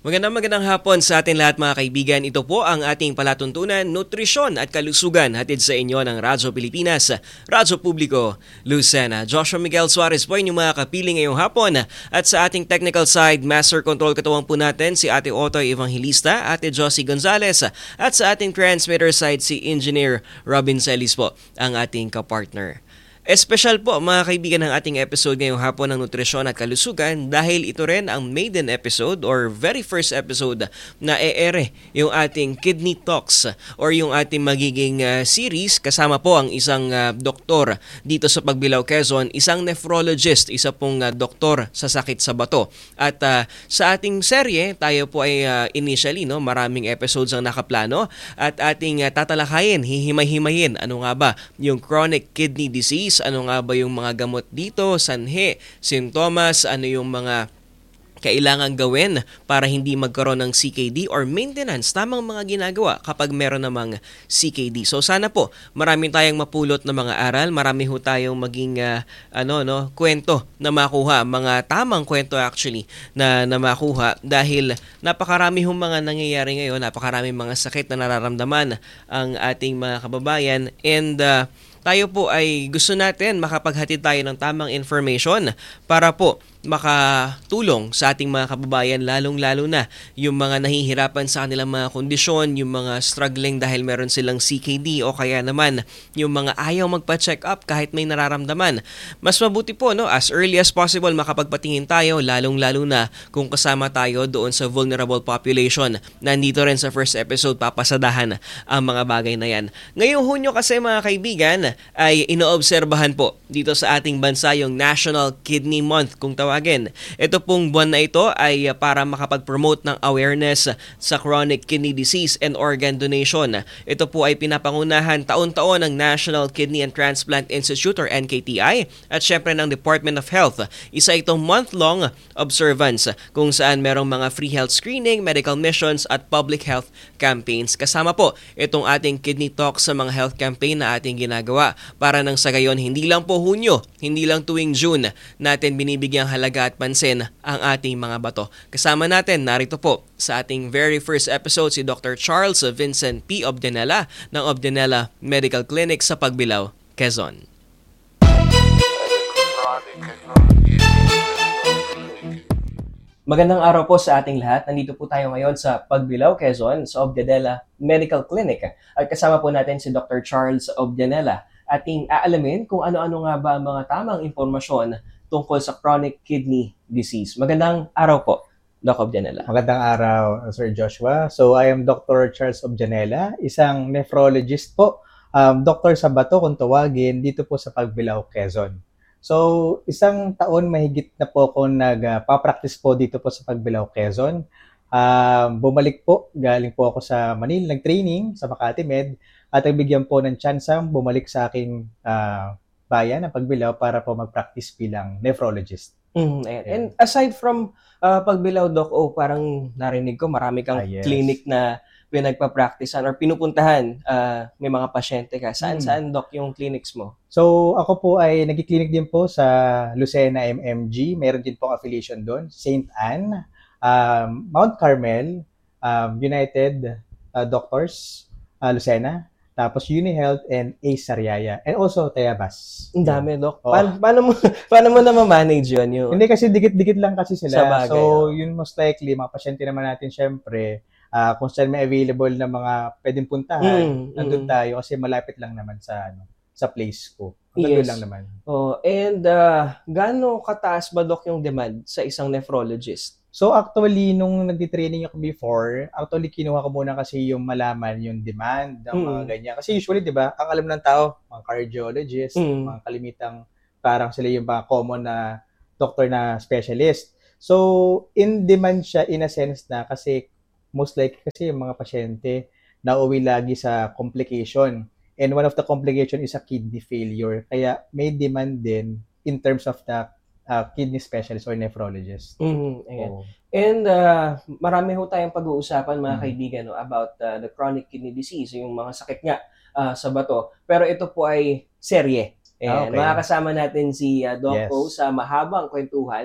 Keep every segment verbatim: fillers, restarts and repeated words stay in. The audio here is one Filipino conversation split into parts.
Magandang magandang hapon sa ating lahat mga kaibigan. Ito po ang ating palatuntunan, nutrisyon at kalusugan hatid sa inyo ng Radyo Pilipinas, Radyo Publiko, Lucena. Joshua Miguel Suarez po inyong mga kapiling ngayong hapon. At sa ating technical side, Master Control katuwang po natin si Ate Otoy Evangelista, Ate Josie Gonzalez. At sa ating transmitter side si Engineer Robin Celis po, ang ating kapartner. Espesyal po mga kaibigan ng ating episode ngayong hapon ng nutrisyon at kalusugan dahil ito rin ang maiden episode or very first episode na e-ere yung ating Kidney Talks or yung ating magiging uh, series kasama po ang isang uh, doktor dito sa Pagbilao, Quezon, isang nephrologist, isa pong uh, doktor sa sakit sa bato. At uh, sa ating serye, tayo po ay uh, initially, no, maraming episodes ang nakaplano at ating uh, tatalakayin, hihimay-himayin ano nga ba yung chronic kidney disease. Ano nga ba yung mga gamot dito, sanhi, sintomas, ano yung mga kailangan gawin para hindi magkaroon ng C K D or maintenance, tamang mga ginagawa kapag meron namang C K D. So sana po, marami tayong mapulot na mga aral, marami ho tayong maging uh, ano no, kwento na makuha, mga tamang kwento actually na, na makuha dahil napakarami hong mga nangyayari ngayon, napakarami mga sakit na nararamdaman ang ating mga kababayan and uh, tayo po ay gusto natin makapaghatid tayo ng tamang information para po makatulong sa ating mga kababayan lalong-lalo na yung mga nahihirapan sa kanilang mga kondisyon, yung mga struggling dahil meron silang C K D o kaya naman yung mga ayaw magpa-check up kahit may nararamdaman. Mas mabuti po no, as early as possible makapagpatingin tayo lalong-lalo na kung kasama tayo doon sa vulnerable population. Nandito rin sa first episode papasadahan ang mga bagay na yan. Ngayong Hunyo kasi mga kaibigan ay inoobserbahan po dito sa ating bansa yung National Kidney Month kung tawagin. Ito pong buwan na ito ay para makapag-promote ng awareness sa chronic kidney disease and organ donation. Ito po ay pinapangunahan taon-taon ng National Kidney and Transplant Institute or N K T I at syempre ng Department of Health. Isa itong month-long observance kung saan merong mga free health screening, medical missions at public health campaigns. Kasama po itong ating Kidney Talk sa mga health campaign na ating ginagawa para nang sa gayon hindi lang po Hunyo, hindi lang tuwing June natin binibigyang halaga at pansin ang ating mga bato. Kasama natin narito po sa ating very first episode si Doctor Charles Vincent P. Obdenela ng Obdenela Medical Clinic sa Pagbilao, Quezon. Magandang araw po sa ating lahat. Nandito po tayo ngayon sa Pagbilao, Quezon sa Obdenela Medical Clinic. At kasama po natin si Doctor Charles Obdenela. Ating aalamin kung ano-ano nga ba ang mga tamang impormasyon tungkol sa chronic kidney disease. Magandang araw po, Doc Obdenela. Magandang araw, Sir Joshua. So, I am Doctor Charles Obdenela, isang nephrologist po, um, doktor sa bato kung tawagin, dito po sa Pagbilao, Quezon. So, isang taon mahigit na po ako nagpa-practice po dito po sa Pagbilao, Quezon. Um, bumalik po, galing po ako sa Manila, nag-training sa Makati Med, at nagbigyan po ng tsansang bumalik sa aking uh, bayan ng Pagbilao para po mag-practice bilang nephrologist. Mm, and, and aside from uh, Pagbilao, Doc, oh, parang narinig ko marami kang ah, yes. clinic na pinagpa-practicean or pinupuntahan, uh, may mga pasyente ka. Saan-saan, Doc, yung clinics mo? So, ako po ay nag-clinic din po sa Lucena M M G. Meron din po affiliation doon. Saint Anne, um, Mount Carmel, um, United uh, Doctors, uh, Lucena, tapos UniHealth and Ace Sariaya. And also Tayabas. Ang dami, Doc. Oh. Paano, paano mo, paano mo na ma-manage yun? Yung... Hindi kasi dikit-dikit lang kasi sila. Bagay, so, oh. yun most likely, mga pasyente naman natin syempre, uh, kung saan may available na mga pwedeng puntahan, mm, nandun mm. tayo kasi malapit lang naman sa ano sa place ko. Nandun yes. lang naman. Oh, and uh, gaano kataas ba, Doc, yung demand sa isang nephrologist? So actually, nung nagtitraining ako before, actually kinuha ko muna kasi yung malaman yung demand ng mga mm. ganyan. Kasi usually, di ba, ang alam ng tao, mga cardiologist, mm. mga kalimitang parang sila yung mga common na doctor na specialist. So, in demand siya in a sense na kasi most likely kasi yung mga pasyente nauwi lagi sa complication. And one of the complication is a kidney failure. Kaya may demand din in terms of the Uh, kidney specialist or nephrologist. Mm-hmm. Oh. And uh, marami ho tayong pag-uusapan mga mm-hmm. kaibigan no, about uh, the chronic kidney disease, yung mga sakit nga uh, sa bato. Pero ito po ay serye. And ah, okay. Makakasama natin si uh, Doc yes. O sa mahabang kwentuhan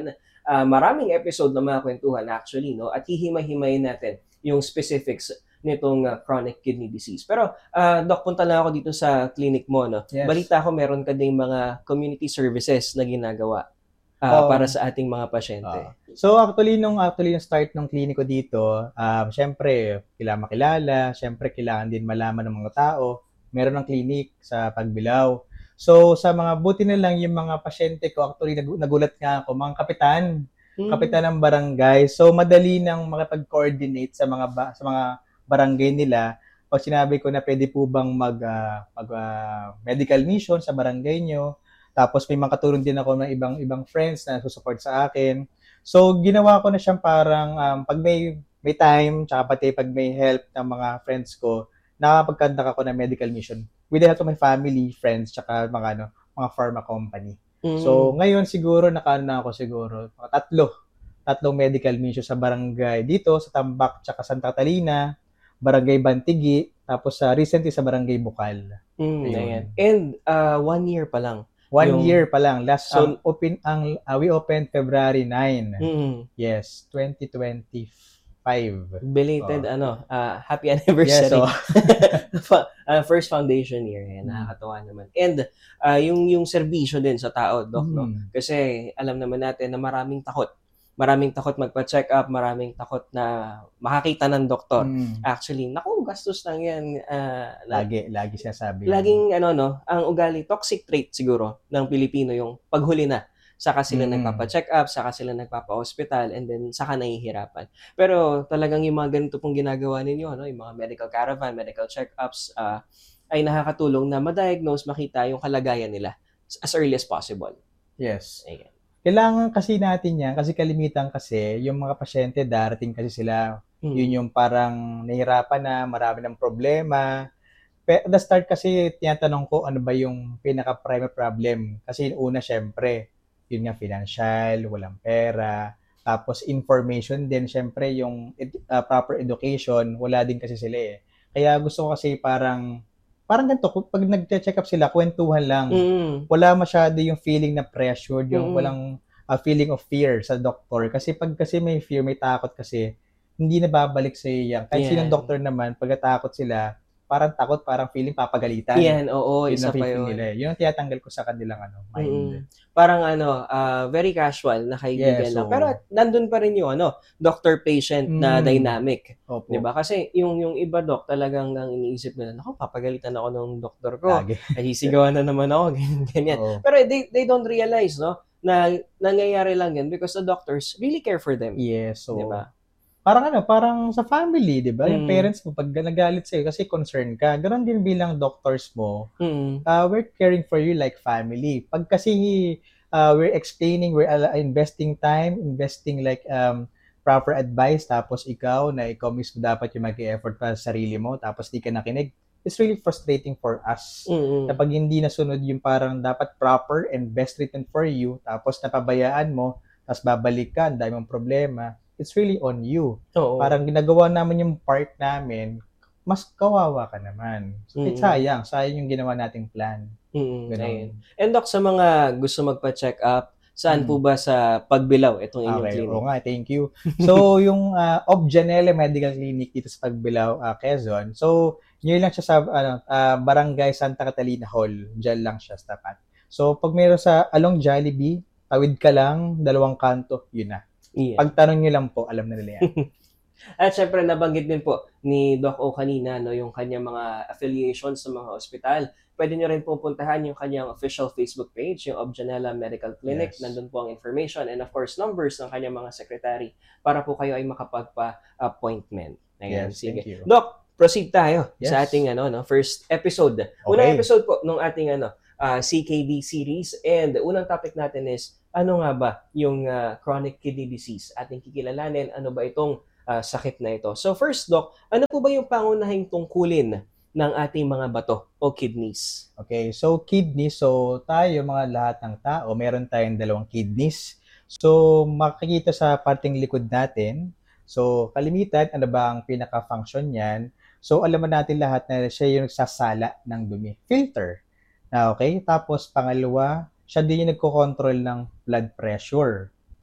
uh, maraming episode na mga kwentuhan actually, no? At hihimay-himayin natin yung specifics nitong uh, chronic kidney disease. Pero, uh, Doc, punta lang ako dito sa clinic mo, no? Yes. Balita ko meron ka ding mga community services na ginagawa uh, Um, para sa ating mga pasyente. Uh, so actually nung actually yung start ng kliniko dito, um, syempre kailangan makilala, syempre kailangan din malaman ng mga tao. Meron ng clinic sa Pagbilao. So sa mga buti na lang yung mga pasyente ko, actually nag- nagulat nga ako, mga kapitan, hmm. kapitan ng barangay. So madali nang makipag-coordinate sa mga ba- sa mga barangay nila. Pag sinabi ko na pwede po bang mag, uh, mag uh, medical mission sa barangay nyo, tapos may makatulong din ako ng ibang ibang friends na susupport sa akin. So ginawa ko na siyang parang um, pag may may time, tsaka pati pag may help ng mga friends ko, nakapag-conduct ako ng medical mission with the help of my family, friends, tsaka mga ano, mga pharma company. Mm. So ngayon siguro nakaano na ako siguro mga tatlo, tatlong medical mission sa barangay dito sa Tambak tsaka Santa Catalina, Barangay Bantigi, tapos sa uh, recently sa Barangay Bukal. Mm, ayan. And uh, one year pa lang. One yung... year pa lang. Last so, um, open ang uh, we opened February ninth. Mm. Yes, twenty twenty-five. Belated oh. ano, uh, happy anniversary. Yes, so. uh, first foundation year, yan, nakakatuwa naman. And uh, yung yung serbisyo din sa tao, Doc, mm. no? Kasi alam naman natin na maraming takot. Maraming takot magpa-check up, maraming takot na makakita ng doktor. Mm. Actually, naku, gastos lang yan. Uh, lagi, lagi siya sabi. Laging, ano, no, ang ugali, toxic trait siguro ng Pilipino, yung paghuli na. Saka sila mm. nagpapa-check up, saka sila nagpapa-hospital, and then saka nahihirapan. Pero talagang yung mga ganito pong ginagawa ninyo, no, yung mga medical caravan, medical check-ups, uh, ay nakakatulong na ma-diagnose, makita yung kalagayan nila as early as possible. Yes. Ayan. Kailangan kasi natin yan, kasi kalimitan kasi, yung mga pasyente, darating kasi sila, mm. yun yung parang nahirapan na, marami ng problema. At the start kasi, tinatanong ko, ano ba yung pinaka-primary problem? Kasi una, syempre, yun nga, financial, walang pera, tapos information din, syempre, yung uh, proper education, wala din kasi sila eh. Kaya gusto ko kasi parang, parang ganito, pag nag-check up sila, kwentuhan lang. Mm. Wala masyado yung feeling na pressured, yung mm. walang uh, feeling of fear sa doktor. Kasi pag kasi may fear, may takot kasi, hindi na babalik sa iyo yan. Kahit yeah. sinong doktor naman, pagkatakot sila, parang takot, parang feeling papagalitan. Yan, oo, yun isa pa yun. Nila. Yun ang tiyatanggal ko sa kanilang ano, mind. Mm. Parang ano, uh, very casual na kaibigan yeah, so, lang. Pero nandun pa rin yung ano, doctor-patient mm. na dynamic. Opo. Diba? Kasi yung yung iba, doc, talagang ang iniisip nila, naku, papagalitan ako ng doktor ko. Lagi. Ay, sisigawan na naman ako, ganyan, ganyan. Pero they, they don't realize, no, na nangyayari lang yan because the doctors really care for them. Yes, so, diba? Parang ano, parang sa family, di ba? Mm. Yung parents mo, pag nagalit sa'yo kasi concerned ka, ganoon din bilang doctors mo, mm. uh, we're caring for you like family. Pag kasi uh, we're explaining, we're uh, investing time, investing like um, proper advice, tapos ikaw, na ikaw mismo dapat yung mag-effort para sa sarili mo, tapos di ka nakinig, it's really frustrating for us. Mm-hmm. Kapag hindi nasunod yung parang dapat proper and best written for you, tapos napabayaan mo, tapos babalik ka, ang dami mong problema, it's really on you. Oo. Parang ginagawa namin yung part namin, mas kawawa ka naman. So, mm-hmm. it's sayang. Sayang yung ginawa nating plan. Mm-hmm. And Doc, sa mga gusto magpa-check up, saan mm. po ba sa Pagbilao itong inyong okay, clinic? Oo nga, thank you. So, yung uh, Objanele Medical Clinic dito sa Pagbilao, uh, Quezon. So, yun lang siya sa ano, uh, Barangay Santa Catalina Hall. Diyan lang siya sa tapat. So, pag meron sa along Jollibee, tawid ka lang, dalawang kanto, yun na. Yeah. Pagtanong nyo lang po, alam na nila yan. At syempre, nabanggit din po ni Doc O kanina, no, yung kanyang mga affiliations sa mga ospital. Pwede nyo rin pupuntahan yung kanyang official Facebook page, yung Objanela Medical Clinic. Yes. Nandun po ang information and of course, numbers ng kanyang mga secretary para po kayo ay makapagpa-appointment. Ayan, yes, sige. Thank you. Doc, proceed tayo yes. sa ating ano, no, first episode. Okay. Unang episode po ng ating ano, uh, C K D series. And unang topic natin is, ano nga ba yung uh, chronic kidney disease? Ating kikilalanin, ano ba itong uh, sakit na ito? So first, Doc, ano po ba yung pangunahing tungkulin ng ating mga bato o kidneys? Okay, so kidneys, so tayo mga lahat ng tao, meron tayong dalawang kidneys. So makikita sa parting likod natin, so kalimitan, ano ba ang pinaka-function niyan? So alam natin lahat na siya yung nagsasala ng dumi. Filter. Na okay, tapos pangalawa, siya din yung nagko-control ng blood pressure.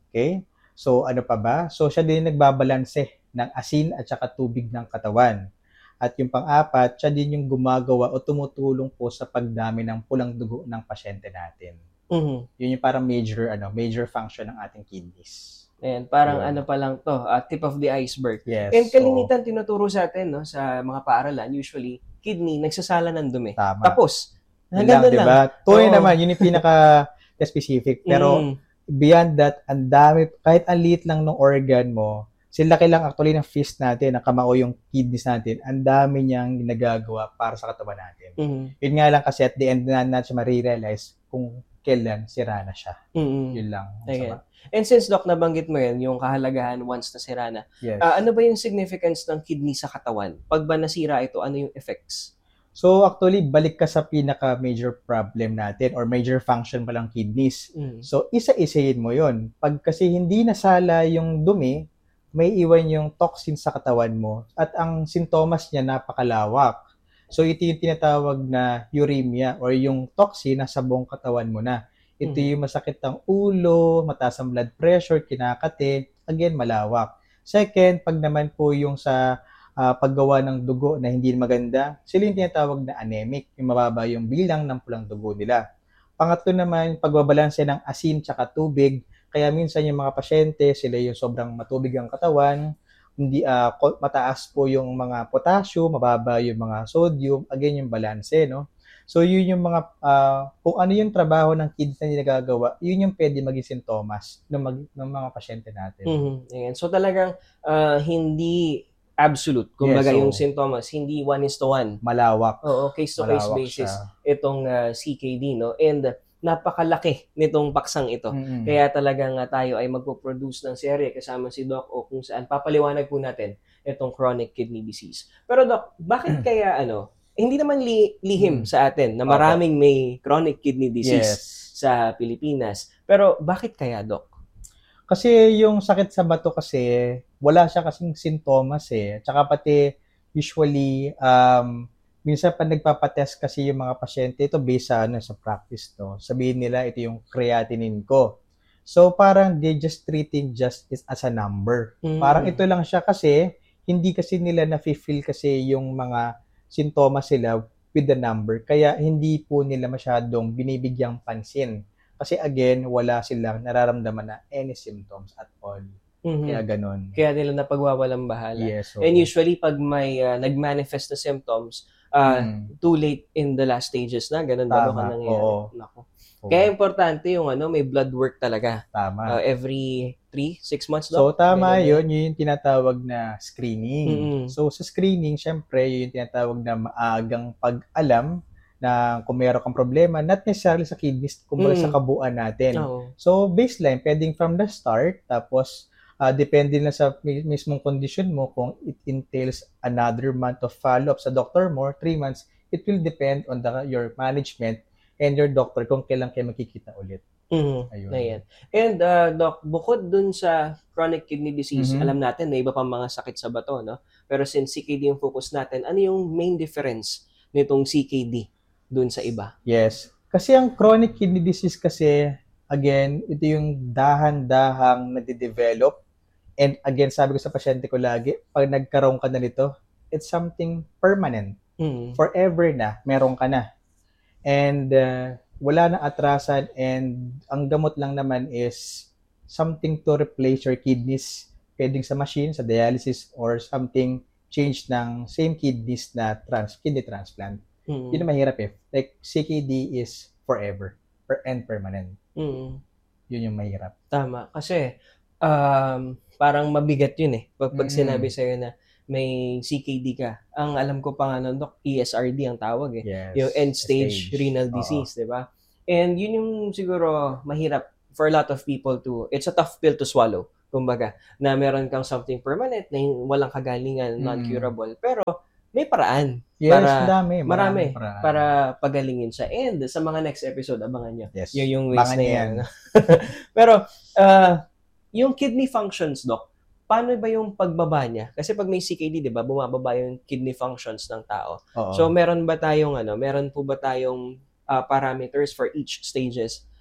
Okay? So, ano pa ba? So, siya din nagbabalanse ng asin at saka tubig ng katawan. At yung pang-apat, siya din yung gumagawa o tumutulong po sa pagdami ng pulang dugo ng pasyente natin. Mhm. Yun yung parang major ano, major function ng ating kidneys. Ayan, parang Yun. ano pa lang to, uh, tip of the iceberg. Yes. And kalimitan tinuturo sa atin, no, sa mga paaralan, usually, kidney, nagsasala ng dumi. Tama. Tapos, Yun hanggang lang, doon diba? lang. Tuloy Oo. naman, yun yung pinaka-specific. Pero, Mm. beyond that, ang dami, kahit ang liit lang ng organ mo, silaki lang actually ng fist natin, ng kamao yung kidneys natin, ang dami niyang ginagagawa para sa katawan natin. Mm. Yun nga lang kasi at the end na natin marirealize kung kailan sira na siya. Mm. Yun lang. Ayan. And since, Doc, nabanggit mo yan, yung kahalagahan once na sira na, Yes. uh, ano ba yung significance ng kidney sa katawan? Pag ba nasira ito, ano yung effects? So actually, balik ka sa pinaka-major problem natin or major function pa lang kidneys. Mm. So isa-isayin mo yon. Pag kasi hindi nasala yung dumi, may iwan yung toxin sa katawan mo at ang sintomas niya napakalawak. So ito yung tinatawag na uremia or yung toxin nasa buong katawan mo na. Ito Mhm. yung masakit ang ulo, mataas ang blood pressure, kinakate, again malawak. Second, pag naman po yung sa uh, paggawa ng dugo na hindi maganda, sila yung tinatawag na anemic, yung mababa yung bilang ng pulang dugo nila. Pangatlo naman, pagbabalanse ng asin tsaka tubig. Kaya minsan yung mga pasyente, sila yung sobrang matubig ang katawan, hindi uh, mataas po yung mga potassium, mababa yung mga sodium, again yung balanse, no? So yun yung mga uh, kung ano yung trabaho ng kidneys na nagagawa, yun yung pwede maging sintomas ng, mag, ng mga pasyente natin. Mm-hmm. Ayan. So talagang uh, hindi absolute. Kumbaga Yes, so, yung sintomas, hindi one is to one. Malawak. Oo, case-to-case basis siya. Itong uh, C K D, no? And napakalaki nitong paksang ito. Mm-hmm. Kaya talagang uh, tayo ay magpo-produce ng serye kasama si Doc o kung saan papaliwanag po natin itong chronic kidney disease. Pero Doc, bakit kaya ano, hindi naman li- lihim mm-hmm. sa atin na maraming may chronic kidney disease yes. sa Pilipinas. Pero bakit kaya, Doc? Kasi yung sakit sa bato kasi, wala siya kasing sintomas eh. Tsaka pati usually, um, minsan pa nagpapatest kasi yung mga pasyente, ito based sa, ano, sa practice, no? Sabihin nila, ito yung creatinine ko. So parang they just treating just as a number. Mm. Parang ito lang siya kasi, hindi kasi nila na-feel kasi yung mga sintomas sila with the number. Kaya hindi po nila masyadong binibigyang pansin. Kasi again, wala silang nararamdaman na any symptoms at all. Mm-hmm. Kaya ganun. Kaya nila napagwawalang bahala. Yes, so, and usually, pag may uh, nag-manifest na symptoms, uh, mm. too late in the last stages na, ganun ba ka nangyayari? Oo. Nako. Oo. Kaya importante yung ano, may blood work talaga. Tama. Uh, every three, six months, so, Doc? Tama yun. Yun yung tinatawag na screening. Mm-hmm. So, sa screening, syempre, yun yung tinatawag na maagang pag-alam na kung mayroon kang problema, not necessarily sa kidneys, kumbaga mm. sa kabuuan natin. Oh. So, baseline, pwedeng from the start, tapos, uh, depende na sa mismong condition mo, kung it entails another month of follow-up sa doctor mo, three months, it will depend on the, your management and your doctor kung kailan kayo makikita ulit. Mm-hmm. Ayun. Ayan. And, uh, Doc, bukod dun sa chronic kidney disease, mm-hmm. alam natin na iba pang mga sakit sa bato, no? Pero since C K D yung focus natin, ano yung main difference nitong C K D dun sa iba? Yes. Kasi ang chronic kidney disease kasi, again, ito yung dahan-dahang nade-develop. And again, sabi ko sa pasyente ko lagi, pag nagkaroon ka na nito, it's something permanent. Mm-hmm. Forever na, meron ka na. And uh, wala na atrasan and ang gamot lang naman is something to replace your kidneys. Pwedeng sa machine, sa dialysis, or something change ng same kidneys na trans kidney transplant. Mm-hmm. Yun ang mahirap eh. Like, C K D is forever per and permanent. Mm-hmm. Yun yung mahirap. Tama. Kasi, um, parang mabigat yun eh. Pag, pag mm-hmm. sinabi sa'yo na may C K D ka, ang alam ko pa nga nun, Doc, E S R D ang tawag eh. Yes. Yung end-stage renal disease, di ba? And yun yung siguro mahirap for a lot of people to, it's a tough pill to swallow. Kumbaga, na meron kang something permanent na walang kagalingan, non-curable. Mm. Pero, may paraan. Yes, para, dami. Marami. Paraan. Para pagalingin siya. And sa mga next episode, abangan nyo. Yes. Yung, yung ways na yan. Pero, uh, yung kidney functions, Doc, paano ba yung pagbaba niya? Kasi pag may C K D, di ba, bumababa yung kidney functions ng tao. Oo. So, meron ba tayong, ano, meron po ba tayong uh, parameters for each stages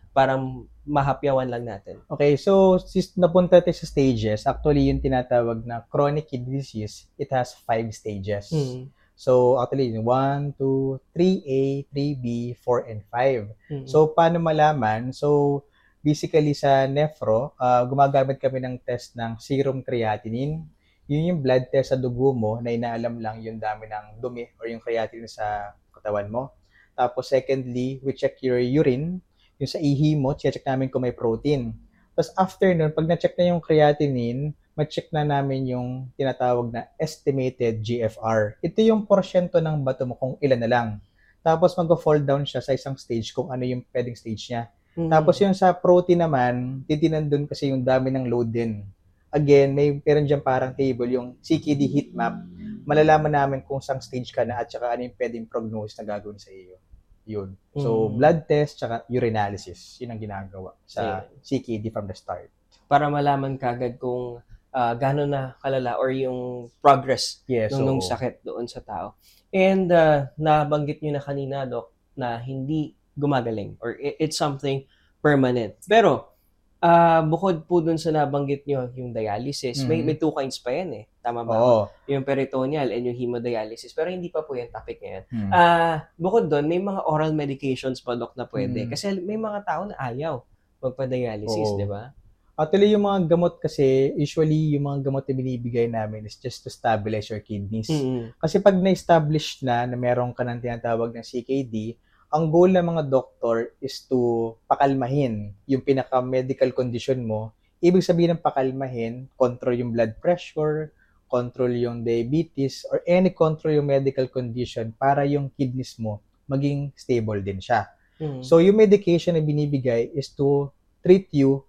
para mahapyawan lang natin. Okay, so sis napunta tayo sa stages, actually yung tinatawag na chronic kidney disease, it has five stages. Mm. So actually, one, two, three A, three B, four, and five. Mm. So paano malaman? So basically sa nephro, uh, gumagamit kami ng test ng serum creatinine. Yun yung blood test sa dugo mo na inaalam lang yung dami ng dumi or yung creatinine sa katawan mo. Tapos secondly, we check your urine. Yung sa ihi mo, check namin kung may protein. Tapos after nun, pag na-check na yung creatinine, ma-check na namin yung tinatawag na estimated G F R. Ito yung porsyento ng bato mo kung ilan na lang. Tapos mag-fall down siya sa isang stage kung ano yung pwedeng stage niya. Mm. Tapos yung sa protein naman, titinan dun kasi yung dami ng load din. Again, may meron dyan parang table, yung C K D heat map. Malalaman namin kung saan stage ka na at saka ano yung pwedeng prognosis na gagawin sa iyo. Yun. So, mm. blood test tsaka urinalysis. Yun ang ginagawa sa yeah. C K D from the start. Para malaman kagad kung uh, gano'n na kalala or yung progress yes, ng, so, nung sakit doon sa tao. And uh, nabanggit nyo na kanina, Doc, na hindi gumagaling or it's something permanent. Pero, uh, bukod po dun sa nabanggit nyo, yung dialysis, mm-hmm. may, may two kinds pa yan eh. Tama ba? Oo. Yung peritoneal and yung hemodialysis. Pero hindi pa po yung topic ngayon. Hmm. Uh, bukod doon, may mga oral medications pa, Doc, na pwede. Hmm. Kasi may mga tao na ayaw magpa-dialysis, di ba? Actually, yung mga gamot kasi, usually yung mga gamot na binibigay namin is just to stabilize your kidneys. Hmm. Kasi pag na-establish na na meron ka ng tinatawag ng C K D, ang goal ng mga doktor is to pakalmahin yung pinaka-medical condition mo. Ibig sabihin ng pakalmahin, control yung blood pressure, control yung diabetes, or any control yung medical condition para yung kidneys mo maging stable din siya. Mm-hmm. So, yung medication na binibigay is to treat you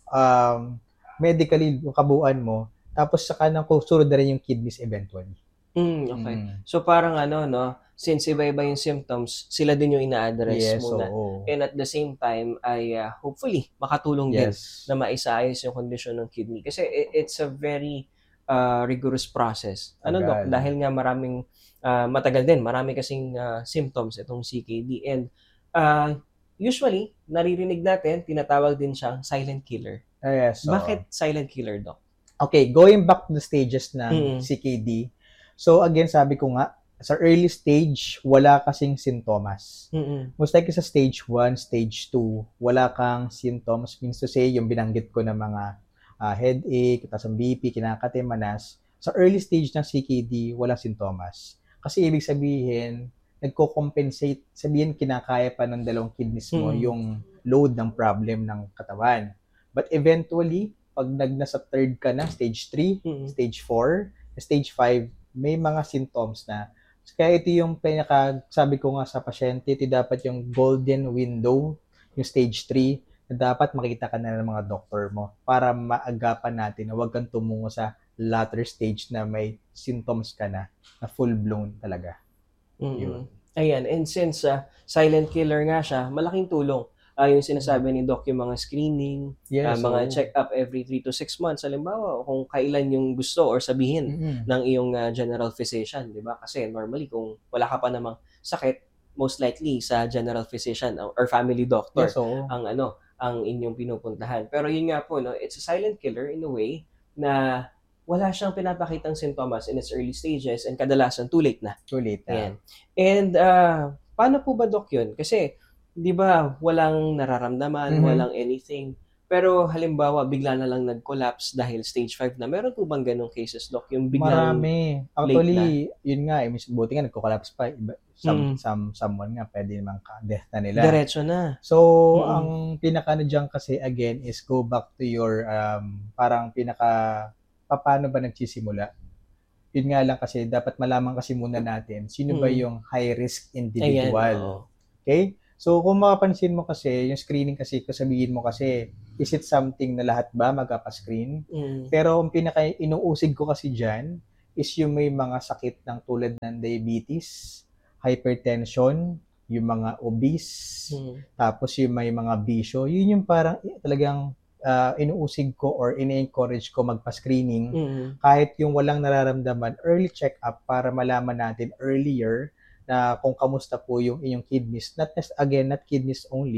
um, medically, yung kabuuan mo, tapos saka nang susunod na rin yung kidneys eventually. Mm, okay. Mm. So, parang ano, no? Since iba-iba yung symptoms, sila din yung ina-address yes, muna. So, and at the same time, ay uh, hopefully, makatulong yes. din na maisayos yung kondisyon ng kidney. Kasi it's a very Uh, rigorous process. Ano, Doc? Dahil nga maraming uh, matagal din, marami kasing uh, symptoms itong C K D. And uh, usually, naririnig natin, tinatawag din siyang silent killer. Uh, yes, so, bakit silent killer, Doc? Okay, going back to the stages ng mm-hmm. C K D. So again, sabi ko nga, sa early stage, wala kasing sintomas. Mm-hmm. Most likely sa stage one, stage two, wala kang symptoms. Means to say, yung binanggit ko na mga Uh, headache, taas ang B P, kinakate, manas. Sa early stage ng C K D, walang sintomas. Kasi ibig sabihin, nagko-compensate, sabihin kinakaya pa ng dalawang kidneys mo mm. yung load ng problem ng katawan. But eventually, pag nag nasa third ka na, stage three, mm. stage four, stage five, may mga symptoms na. Kaya ito yung pinaka, sabi ko nga sa pasyente, ito dapat yung golden window, yung stage three, na dapat makita ka na ng mga doktor mo para maagapan natin na huwag kang tumungo sa latter stage na may symptoms ka na, na full-blown talaga. Mm-hmm. Yun. Ayan, and since uh, silent killer nga siya, malaking tulong. Uh, yung sinasabi ni Doc, yung mga screening, yes, uh, mga so, check-up every three to six months. Halimbawa, kung kailan yung gusto or sabihin mm-hmm. ng iyong uh, general physician, di ba? Kasi normally, kung wala ka pa namang sakit, most likely sa general physician or family doctor yes, so, ang ano, ang inyong pinupuntahan. Pero yun nga po, no, it's a silent killer in a way na wala siyang pinapakitang sintomas in its early stages and kadalasan too late na. Too late na. Ayan. And uh, paano po ba, Doc, yun? Kasi, di ba, walang nararamdaman, mm-hmm. walang anything. Pero halimbawa, bigla na lang nag-collapse dahil stage five na. Meron po bang ganong cases, Doc? Yung biglang marami. Actually, yun nga, eh, buti nga nagko-collapse pa. Iba, some, mm. some, someone nga, pwede naman ka-death na nila. Diretso na. So, mm. ang pinaka na dyan kasi, again, is go back to your, um, parang pinaka, paano ba nagsisimula? Yun nga lang kasi, dapat malaman kasi muna natin, sino mm. ba yung high-risk individual? Ayan, oh. Okay? So, kung makapansin mo kasi, yung screening kasi, sabihin mo kasi, is it something na lahat ba magkaka-screen? Mm. Pero, ang pinaka-inuusig ko kasi dyan, is yung may mga sakit ng tulad ng diabetes, hypertension, yung mga obese, mm. tapos yung may mga bisyo, yun yung parang talagang uh, inuusig ko or ini-encourage ko magpa-screening, mm. kahit yung walang nararamdaman, early check-up para malaman natin earlier na kung kamusta po yung inyong kidneys. Not just, again, not kidneys only,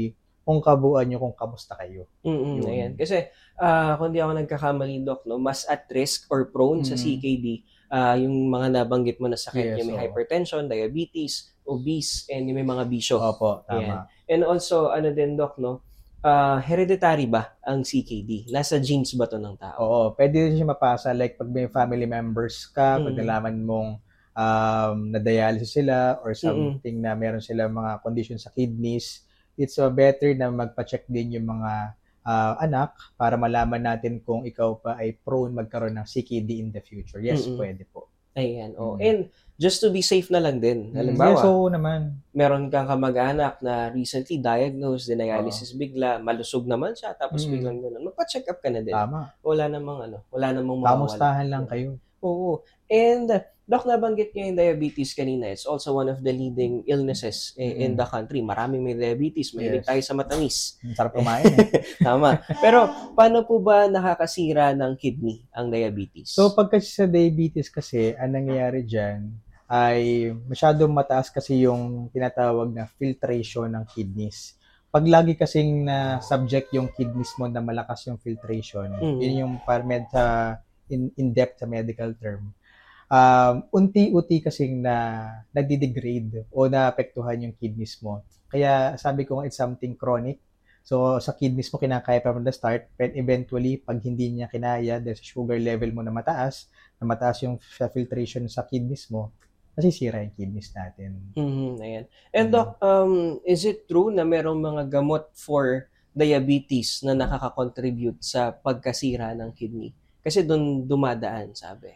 kung kabuuan nyo kung kamusta kayo. Mm, ayan. Kasi uh, kung di ako nagkakamali, Doc, no, mas at risk or prone mm. sa C K D uh, yung mga nabanggit mo na sakit. Yes, yung may so. hypertension, diabetes, obese, and yung may mga bisyo. Opo, tama. Ayan. And also, ano din, Doc, no, uh, hereditary ba ang C K D? Nasa genes ba to ng tao? Oo, pwede din siya mapasa. Like pag may family members ka, mm. pag nalaman mong um, na-dialysis sila or something mm. na meron sila mga condition sa kidneys, it's uh, better na magpa-check din yung mga uh, anak para malaman natin kung ikaw pa ay prone magkaroon ng C K D in the future. Yes, Mm-mm. pwede po. Ayan, oh. Mm. And just to be safe na lang din. Yes, Halimbawa, oo naman. Meron kang kamag-anak na recently diagnosed, dialysis oh. bigla, malusog naman siya, tapos mm. biglang gano'n. Magpa-check up ka na din. Tama. Wala namang ano, wala namang mawawala. Kamustahan lang kayo. Oo. And Doc, nabanggit niyo yung diabetes kanina. It's also one of the leading illnesses in, mm. in the country. Maraming may diabetes. Mahilig yes. tayo sa matamis. Sarap kumain eh. Tama. Pero paano po ba nakakasira ng kidney ang diabetes? So pag kasi sa diabetes kasi, ang nangyayari dyan ay masyadong mataas kasi yung tinatawag na filtration ng kidneys. Pag lagi kasing na subject yung kidneys mo na malakas yung filtration, mm. yun yung parmed sa in, in-depth sa medical term. Um, unti-unti kasing na nagdi-degrade o naapektuhan yung kidneys mo. Kaya sabi ko nga it's something chronic. So sa kidneys mo kinakaya pa from the start, but eventually pag hindi niya kinaya dahil sa sugar level mo na mataas, na mataas yung filtration sa kidneys mo, nasisira yung kidneys natin. Mm-hmm, ayan. And Doc, um, is it true na merong mga gamot for diabetes na nakaka-contribute sa pagkasira ng kidney? Kasi doon dumadaan, sabi.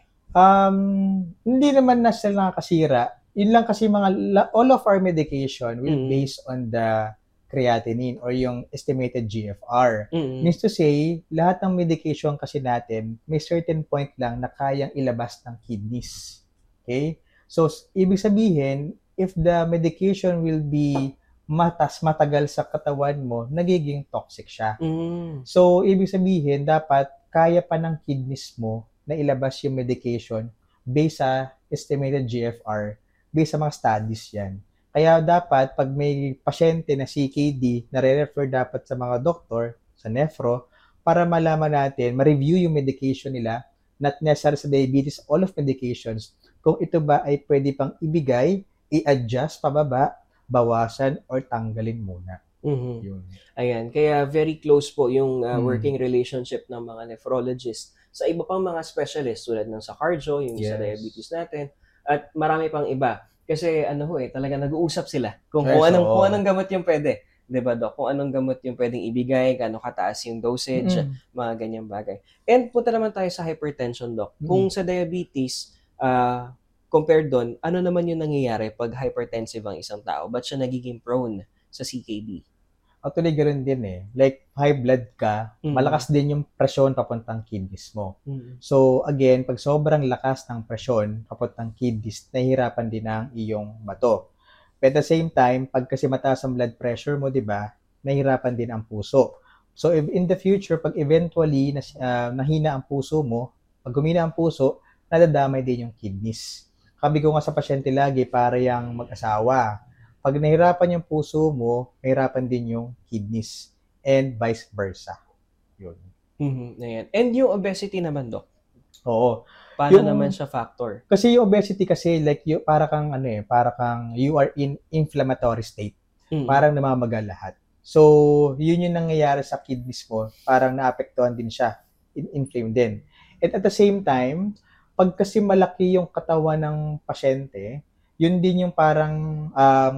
Um, hindi naman na sila nakakasira. Yun lang kasi mga, all of our medication will mm-hmm. based on the creatinine or yung estimated G F R. Mm-hmm. Means to say, lahat ng medication kasi natin, may certain point lang na kayang ilabas ng kidneys. Okay? So, ibig sabihin, if the medication will be matas matagal sa katawan mo, nagiging toxic siya. Mm. So, ibig sabihin, dapat kaya pa ng kidneys mo na ilabas yung medication based sa estimated G F R, based sa mga studies yan. Kaya dapat, pag may pasyente na C K D, nare-refer dapat sa mga doktor, sa nephro, para malaman natin, ma-review yung medication nila, not necessarily sa diabetes, all of medications, kung ito ba ay pwede pang ibigay, i-adjust pababa, bawasan, or tanggalin muna. Mm-hmm. Yun. Ayan, kaya very close po yung uh, mm. working relationship ng mga nephrologists sa iba pang mga specialists tulad ng sa cardio, yung yes. sa diabetes natin, at marami pang iba. Kasi ano ho eh, talaga nag-uusap sila kung, yes, kung, anong, oh. kung anong gamot yung pwede. Diba, Doc? Kung anong gamot yung pwedeng ibigay, gaano kataas yung dosage, mm. mga ganyang bagay. And punta naman tayo sa hypertension, Doc. Mm. Kung sa diabetes, uh, compared doon, ano naman yung nangyayari pag hypertensive ang isang tao? Ba't siya nagiging prone sa C K D? Actually, ganoon din eh. Like, high blood ka, mm. malakas din yung presyon papuntang kidneys mo. Mm. So, again, pag sobrang lakas ng presyon papuntang kidneys, nahihirapan din ang iyong bato. But at the same time, pag kasi mataas ang blood pressure mo, di ba, nahihirapan din ang puso. So, if in the future, pag eventually nas, uh, nahina ang puso mo, pag humina ang puso, nadadamay din yung kidneys. Sabi ko nga sa pasyente lagi, para yung mag-asawa. Pag nahirapan yung puso mo, nahirapan din yung kidneys. And vice versa. Yun. Mm-hmm. Ayan. And yung obesity naman, Doc? Oo. Paano yung, naman siya factor? Kasi yung obesity kasi, like, you, para kang, ano eh, para kang, you are in inflammatory state. Mm-hmm. Parang namamaga lahat. So, yun yung nangyayari sa kidneys mo. Parang naapektuhan din siya. In-inflame din. And at the same time, pag kasi malaki yung katawan ng pasyente, yun din yung parang um,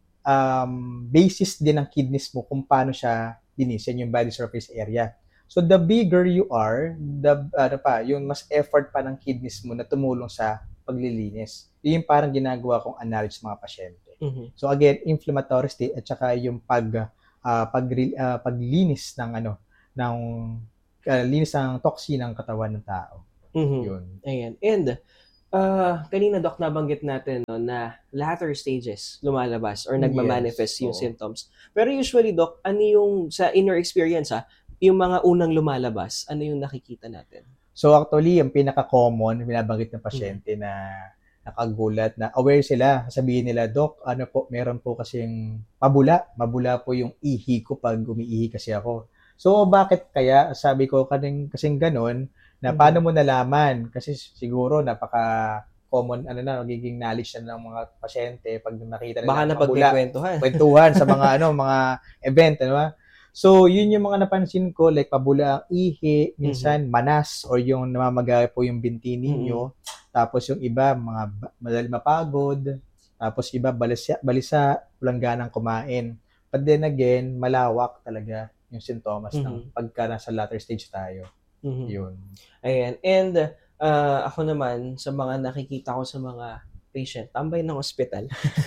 um, basis din ng kidneys mo kung paano siya linisin yung body surface area. So the bigger you are, the ano pa, yung mas effort pa ng kidneys mo na tumulong sa paglilinis. Yun yung parang ginagawa kong analysis sa mga pasyente. Mm-hmm. So again, inflammatory state at saka yung pag uh, pag uh, paglinis ng ano ng uh, linis ng toxin ng katawan ng tao. Mm-hmm. Yun. Ayan. And Uh, kanina, Doc, nabanggit natin no, na latter stages lumalabas or nagmamanifest yes, yung oh. symptoms. Pero usually, Doc, ano yung, sa inner experience ha, yung mga unang lumalabas, ano yung nakikita natin? So actually, yung pinaka-common, binabanggit ng pasyente hmm. na nakagulat na aware sila. Sabihin nila, Doc, ano po, meron po kasing mabula. Mabula po yung ihi ko pag umiihi kasi ako. So, bakit kaya? Sabi ko kasing, kasing ganun, na paano mo nalaman? Kasi siguro napaka common ano na magiging knowledge na ng mga pasyente pag nakita nila baka na pagkikwentuhan kwentuhan sa mga ano mga event, ano ba? So yun yung mga napansin ko, like pabula ang ihi, minsan mm-hmm. manas or yung namamagay po yung binti ninyo, mm-hmm. tapos yung iba mga madali mapagod, tapos iba balisa, balisa walang ganang kumain. But then again, malawak talaga yung sintomas mm-hmm. ng pagka nasa latter stage tayo. Mm-hmm. Yun. Ayan. And Uh, ako naman, sa mga nakikita ko sa mga patient, tambay ng ospital,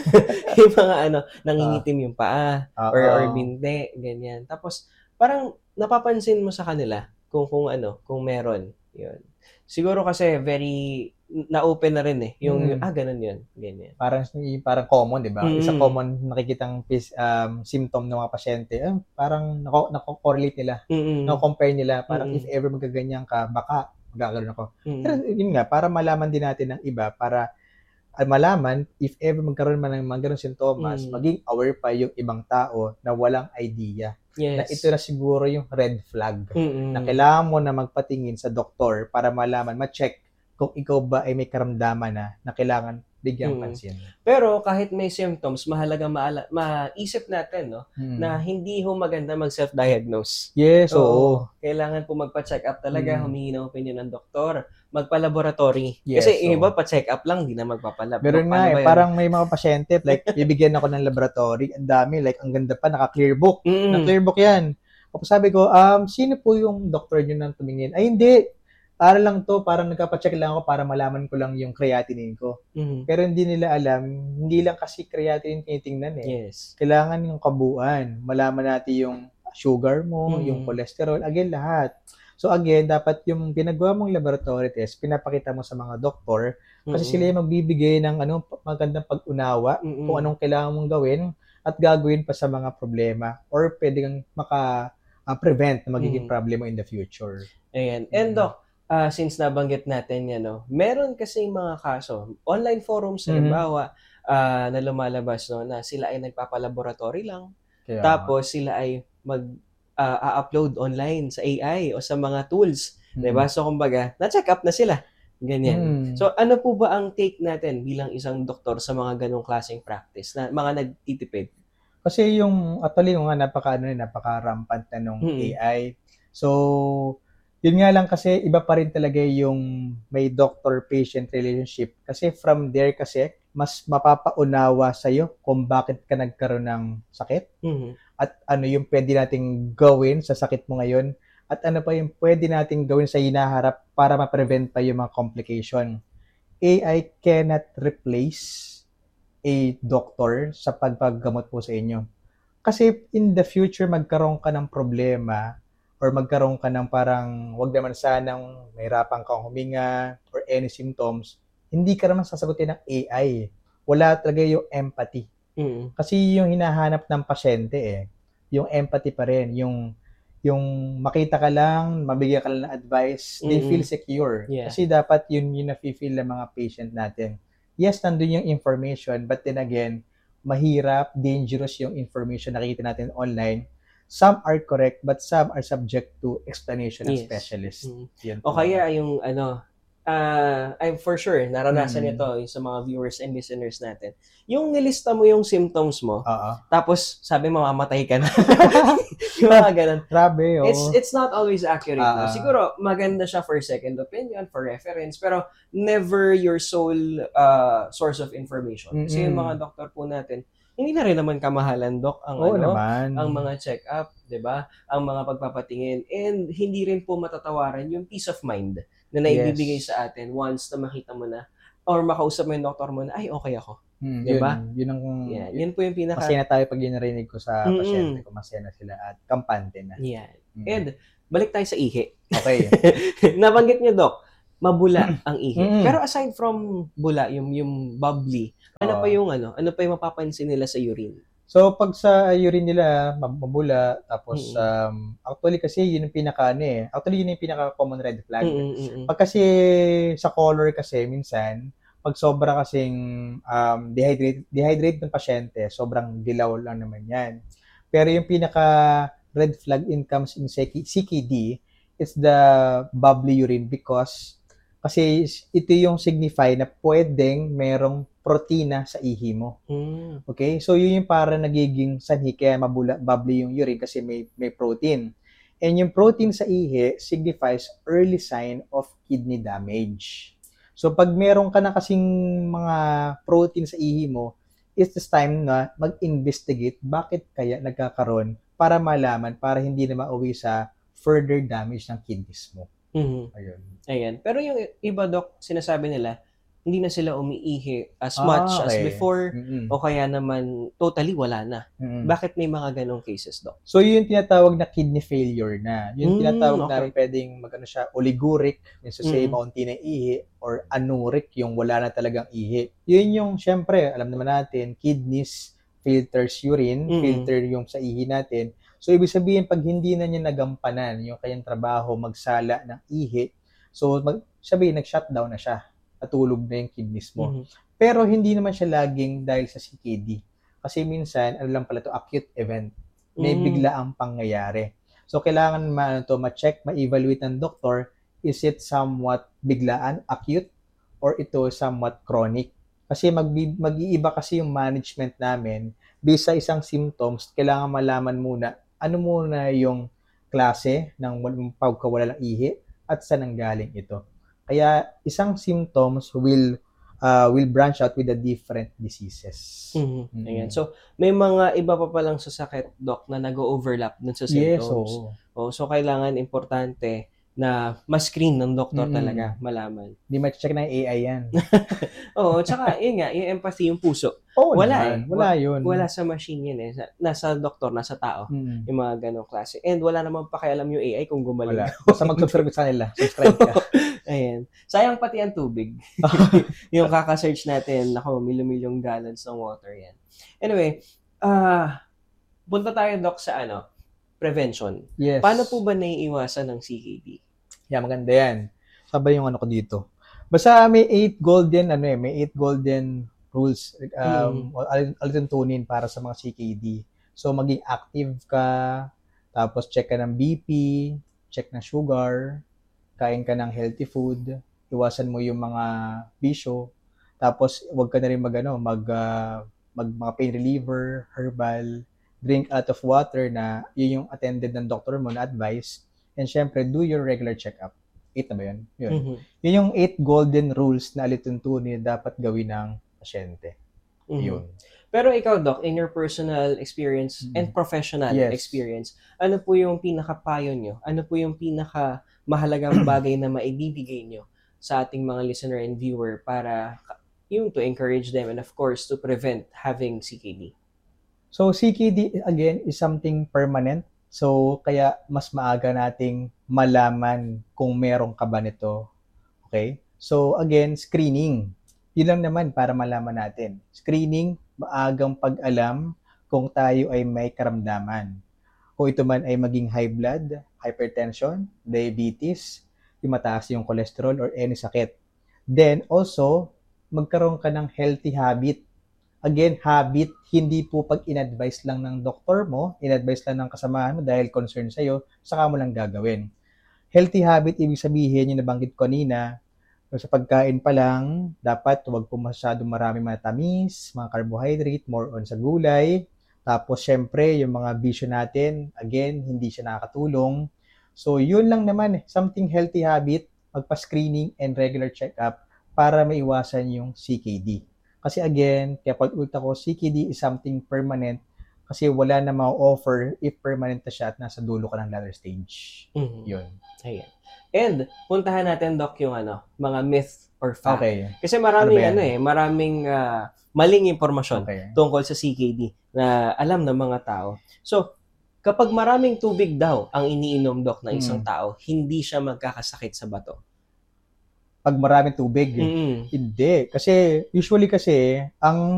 yung mga ano, nangingitim yung paa, uh, or, uh, or binti, ganyan. Tapos, parang napapansin mo sa kanila kung kung ano, kung meron. Yun. Siguro kasi very, na-open na rin eh. Yung, mm. yung ah, ganun yun. Ganyan. Parang, parang common, di ba? Mm. Isa common nakikitang um, symptom ng mga pasyente, eh, parang nako-correlate nila, mm. nako-compare nila, parang mm. if ever magaganyan ka, baka magkakaroon ako. Mm-hmm. Pero yun nga, para malaman din natin ng iba, para uh, malaman, if ever magkaroon man ng mga ganun sintomas, mm-hmm. maging aware pa yung ibang tao na walang idea. Yes. Na ito na siguro yung red flag. Mm-hmm. Na kailangan mo na magpatingin sa doktor para malaman, ma-check kung ikaw ba ay may karamdaman na na kailangan bigyang hmm. pansin. Pero kahit may symptoms, mahalaga maala- maisip natin no hmm. na hindi ho maganda mag-self-diagnose. Yes, oo. oo. Kailangan po magpa-check up talaga, hmm. humingi ng opinion ng doktor, magpa-laboratory. Yes, kasi yung iba pa-check up lang, hindi na magpapalab. Meron nga eh, parang may mga pasyente, like, bibigyan ako ng laboratory, ang dami, like, ang ganda pa, naka-clear book. Mm-hmm. Na-clear book yan. Tapos sabi ko, um, sino po yung doktor nyo nang tumingin? Ay, hindi. Para lang to, parang nagpapacheck lang ako para malaman ko lang yung creatinine ko. Mm-hmm. Pero hindi nila alam, hindi lang kasi creatinine tinitingnan eh. Yes. Kailangan yung kabuuan. Malaman natin yung sugar mo, mm-hmm. yung cholesterol, again, lahat. So again, dapat yung ginagawa mong laboratory test, pinapakita mo sa mga doktor, kasi mm-hmm. sila yung magbibigay ng ano, magandang pag-unawa, mm-hmm. kung anong kailangan mong gawin, at gagawin pa sa mga problema, or pwede kang maka-prevent uh, na magiging mm-hmm. problema in the future. Ayan. And mm-hmm. Doc, Uh, since nabanggit natin yan, no, meron kasi mga kaso, online forums, mm-hmm. halimbawa, uh, na lumalabas, no, na sila ay nagpapalaboratory lang, kaya, tapos sila ay mag-upload uh, online sa A I o sa mga tools, mm-hmm. diba? So, kumbaga, na-check up na sila. Ganyan. Mm-hmm. So, ano po ba ang take natin bilang isang doktor sa mga ganong klaseng practice, na mga nagtitipid? Kasi yung, actually, yung nga, napaka, ano, napaka-rampant na nung mm-hmm. A I. So, yun nga lang kasi iba pa rin talaga yung may doctor-patient relationship. Kasi from there kasi, mas mapapaunawa sa'yo kung bakit ka nagkaroon ng sakit. Mm-hmm. At ano yung pwede nating gawin sa sakit mo ngayon. At ano pa yung pwede nating gawin sa hinaharap para ma-prevent pa yung mga complication. A I cannot replace a doctor sa pagpaggamot po sa inyo. Kasi in the future, magkaroon ka ng problema or magkaroon ka ng parang wag naman sanang mahirapan kang huminga or any symptoms, hindi ka naman sasagutin ng A I. Wala talaga yung empathy. Mm-hmm. Kasi yung hinahanap ng pasyente eh, yung empathy pa rin, yung yung makita ka lang, mabigyan ka lang ng advice, mm-hmm. they feel secure. Yeah. Kasi dapat yun yung nafe-feel ng mga patient natin. Yes, nandun yung information, but then again, mahirap, dangerous yung information na nakikita natin online. Some are correct, but some are subject to explanation of yes. specialists. Mm-hmm. O kaya yung ano, uh, I'm for sure, naranasan mm-hmm. ito yung sa mga viewers and listeners natin. Yung nilista mo yung symptoms mo, uh-huh. tapos sabi mo, mamatay ka na. Yung mga ganun. Grabe, oh. It's, it's not always accurate. Uh-huh. No? Siguro, maganda siya for second opinion, for reference, pero never your sole uh, source of information. Mm-hmm. Kasi yung mga doktor po natin, hindi na rin naman kamahalan, Doc, ang Oo ano, naman. ang mga check-up, 'di ba? Ang mga pagpapatingin, and hindi rin po matatawaran yung peace of mind na naibibigay yes. sa atin once na makita mo na or makausap mo yung doktor mo na ay okay ako. Hmm, 'di ba? Yun, yun ang yeah, yun po yung pinaka masaya na tayo pag narinig ko sa mm-hmm. pasyente ko, masaya na sila at kampante na. Yeah. Mm. And balik tayo sa ihi. Okay. Nabanggit niyo, Doc, mabula ang ihi. Mm-hmm. Pero aside from bula, yung yung bubbly, ano uh, pa yung ano? Ano pa yung mapapansin nila sa urine? So pag sa urine nila mabula, tapos mm-hmm. um actually kasi yun yung pinaka ano eh. Actually yun yung pinaka common red flag. Mm-hmm. Pag kasi sa color kasi minsan pag sobra kasing um, dehydrate, dehydrate ng pasyente, sobrang dilaw lang naman yan. Pero yung pinaka red flag in comes in C K D, it's the bubbly urine because kasi ito yung signify na pwedeng merong protina sa ihi mo. Mm. Okay? So, yun yung para nagiging sanhi kaya mabula, bubbly yung urine kasi may, may protein. And yung protein sa ihi signifies early sign of kidney damage. So, pag meron ka na kasing mga protein sa ihi mo, it's the time na mag-investigate bakit kaya nagkakaroon para malaman, para hindi na mauwi sa further damage ng kidneys mo. Mm-hmm. Ayun. Ayan. Pero yung iba, Doc, sinasabi nila, hindi na sila umiihi as ah, much okay. as before mm-hmm. o kaya naman totally wala na. Mm-hmm. Bakit may mga ganong cases, Doc? So, yun yung tinatawag na kidney failure na. Yun mm, tinatawag okay. namin pwedeng magano siya, oliguric, yung sa say, mm-hmm. maunti na ihi, or anuric, yung wala na talagang ihi. Yun yung, syempre, alam naman natin, kidneys filters urine, mm-hmm. filter yung sa ihi natin. So, ibig sabihin, pag hindi na niya nagampanan yung kanyang trabaho, magsala ng ihi, so, mag, sabihin, nag-shutdown na siya. Natulog na yung kidneys mo. Mm-hmm. Pero hindi naman siya laging dahil sa C K D. Kasi minsan, ano lang pala to, acute event. May mm-hmm. bigla ang pangyayari. So, kailangan ma, to, ma-check, ma-evaluate ng doktor, is it somewhat biglaan, acute, or ito somewhat chronic? Kasi mag, mag-iiba kasi yung management namin. Based sa isang symptoms, kailangan malaman muna, ano muna yung klase ng pagkawala ng ihi at saan nanggaling ito. Kaya isang symptoms will uh, will branch out with the different diseases. Mm-hmm. Mm-hmm. Ayan. So, may mga iba pa palang sasakit, Doc, na nag-overlap dun sa symptoms. Yes, oh. Oh, so, kailangan importante na ma-screen ng doktor mm-hmm. talaga, malaman. Hindi ma-check na A I yan. Oo, tsaka yun nga, yung empathy, yung puso. Oh, wala naman. eh. Wala yun. Wala sa machine yun eh. Nasa doktor, nasa tao. Mm-hmm. Yung mga ganong klase. And wala namang pakialam yung A I kung gumaling. Wala. Basta mag-subscribe sa nila. Subscribe ka. Ayan. Sayang pati ang tubig. Yung kaka-search natin, ako, milyon-milyong gallons ng water yan. Anyway, ah, uh, punta tayo, Doc, sa ano, prevention. Yes. Paano po ba naiiwasan ng C K D? Yeah, maganda yan. Sabay yung ano ko dito. Basta may eight golden, ano eh, may eight golden rules, um, mm. alituntunin para sa mga C K D. So, maging active ka, tapos check ka ng B P, check na sugar, kain ka ng healthy food, iwasan mo yung mga bisyo, tapos huwag ka na rin mag, ano, mag, uh, mag mga pain reliever, herbal, drink a lot of water na yun yung attended ng doctor mo na advice, and syempre, do your regular check-up. Eight na ba yun? Yun. Mm-hmm. Yun yung eight golden rules na alituntunin dapat gawin ng pasyente. Mm-hmm. Yun. Pero ikaw, Doc, in your personal experience mm-hmm. and professional yes. experience, ano po yung pinaka-payo nyo? Ano po yung pinaka-mahalagang bagay na maibibigay nyo sa ating mga listener and viewer para yung to encourage them and of course to prevent having C K D? So, C K D, again, is something permanent. So, kaya mas maaga nating malaman kung meron ka ba nito. Okay? So, again, screening. Yun lang naman para malaman natin. Screening, maagang pag-alam kung tayo ay may karamdaman. Kung ito man ay maging high blood, hypertension, diabetes, yung mataas yung cholesterol, or any sakit. Then, also, magkaroon ka ng healthy habit. Again, habit, hindi po pag in-advise lang ng doktor mo, in-advise lang ng kasamahan mo dahil concern sa'yo, saka mo lang gagawin. Healthy habit, ibig sabihin, yung nabanggit ko kanina, sa pagkain pa lang, dapat huwag po masyadong marami matamis, mga carbohydrate, more on sa gulay. Tapos, syempre, yung mga bisyo natin, again, hindi siya nakakatulong. So, yun lang naman, something healthy habit, magpa-screening and regular check-up para maiwasan yung C K D. Kasi again, kaya pag-ulit ako, C K D is something permanent kasi wala na ma-offer if permanent na siya at nasa dulo ka ng latter stage. Mm-hmm. Yun. Ayan. And, puntahan natin, Doc, yung ano, mga myth or fact. Okay. Kasi maraming ano, ano eh, maraming uh, maling impormasyon okay. tungkol sa C K D na alam ng mga tao. So, kapag maraming tubig daw ang iniinom, Doc, ng isang mm. tao, hindi siya magkakasakit sa bato. Pag maraming tubig. Mm-hmm. Hindi. Kasi, usually kasi, ang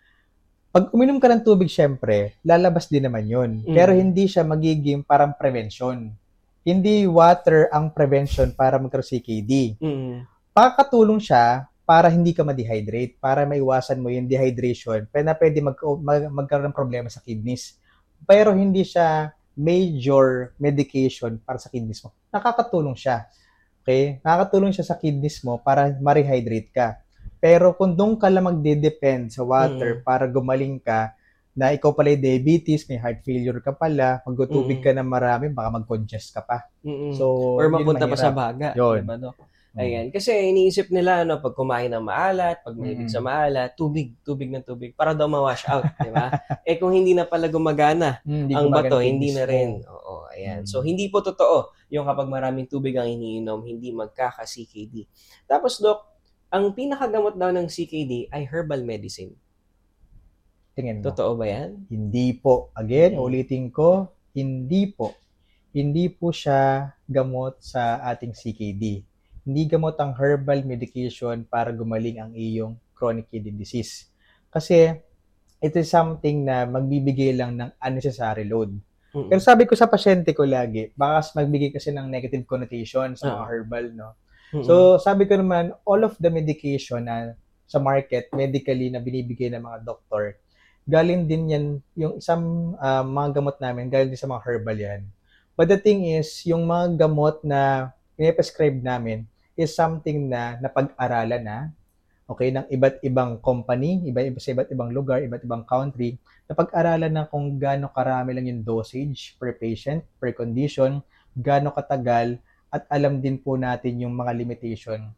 pag uminom ka ng tubig, syempre, lalabas din naman yun. Mm-hmm. Pero hindi siya magiging parang prevention. Hindi water ang prevention para magkaroon C K D. Mm-hmm. Pakakatulong siya para hindi ka ma-dehydrate, para maiwasan mo yung dehydration, pwede na pwede mag, mag, magkaroon ng problema sa kidneys. Pero hindi siya major medication para sa kidneys mo. Nakakatulong siya. Okay? Nakakatulong siya sa kidneys mo para ma-rehydrate ka. Pero kung doon ka lang magde-depend sa water mm. para gumaling ka, na ikaw pala yung diabetes, may heart failure ka pala, magtutubig mm. ka na marami, baka mag-congest ka pa. Mm-mm. So, or mapunta pa sa baga. Yun. Diba, no? Ayan. Kasi iniisip nila, ano, pag kumain ng maalat, pag mahilig mm. sa maalat, tubig, tubig ng tubig, para daw ma-wash out, di ba? Eh kung hindi na pala gumagana mm, ang bato, hindi na rin. Oo, ayan. Mm. So, hindi po totoo yung kapag maraming tubig ang iniinom, hindi magkaka-C K D. Tapos, Doc, ang pinakagamot daw ng C K D ay herbal medicine. Tingin mo. Totoo ba yan? Hindi po. Again, mm. ulitin ko, hindi po. Hindi po siya gamot sa ating C K D. Hindi gamot ang herbal medication para gumaling ang iyong chronic kidney disease. Kasi it is something na magbibigay lang ng unnecessary load. Mm-mm. Pero sabi ko sa pasyente ko lagi, baka magbigay kasi ng negative connotation sa mga uh-huh. herbal, no? Mm-mm. So sabi ko naman, all of the medication na sa market, medically na binibigay ng mga doktor, galing din yan, yung isang uh, mga gamot namin, galing din sa mga herbal yan. But the thing is, yung mga gamot na pinaprescribe namin is something na napag-aralan na, okay, ng iba't ibang company, iba-iba sa iba't ibang lugar, iba't ibang country, napag-aralan na kung gaano karami lang yung dosage per patient, per condition, gaano katagal, at alam din po natin yung mga limitation.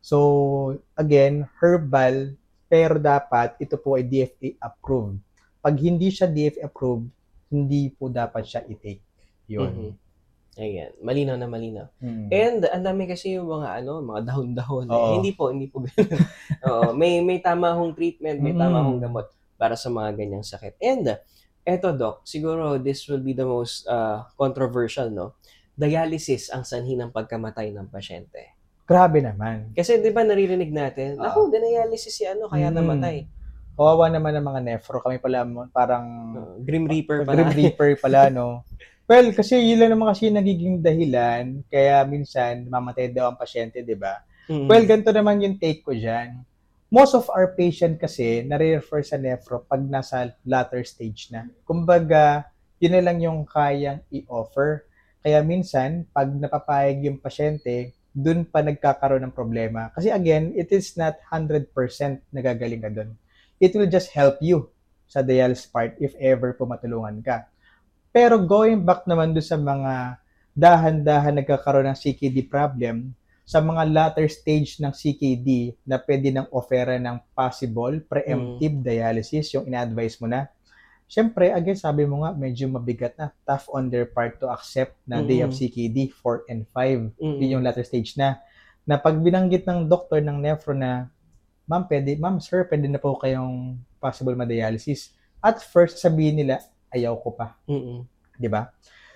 So, again, herbal, pero dapat ito po ay D F A approved. Pag hindi siya D F A approved, hindi po dapat siya i-take. Yun. Mm-hmm. Ayan, malinaw na malinaw. Mm. And ang dami kasi yung mga ano, mga dahon-dahon. Eh. Hindi po, hindi po ganoon. Oo, may may tama hong treatment, may tama hong gamot para sa mga ganyang sakit. And eto, Doc, siguro this will be the most uh, controversial, no? Dialysis ang sanhi ng pagkamatay ng pasyente. Grabe naman. Kasi 'di ba naririnig natin, uh, naku, dinialysis si ano kaya mm. namatay. Kawawa naman ng mga nephro, kami pala parang uh, Grim Reaper pala. Grim Reaper pala, no. Well, kasi yun lang naman kasi nagiging dahilan, kaya minsan mamatay daw ang pasyente, di ba? Mm-hmm. Well, ganito naman yung take ko dyan. Most of our patient kasi nare-refer sa nephro pag nasa latter stage na. Kumbaga, yun na lang yung kayang i-offer. Kaya minsan, pag napapayag yung pasyente, dun pa nagkakaroon ng problema. Kasi again, it is not one hundred percent nagagaling ka dun. It will just help you sa dialysis part if ever po matulungan ka. Pero going back naman doon sa mga dahan-dahan nagkakaroon ng C K D problem, sa mga latter stage ng C K D na pwede nang offera ng possible preemptive mm. dialysis, yung ina-advise mo na. Siyempre, again, sabi mo nga, medyo mabigat na, tough on their part to accept na mm. they have C K D four and five. Mm. Yun yung latter stage na. Na pag binanggit ng doktor ng nephro na, ma'am, pwede, ma'am, sir, pwede na po kayong possible ma-dialysis. At first, sabihin nila, ayaw ko pa. Mm-mm. 'Di ba?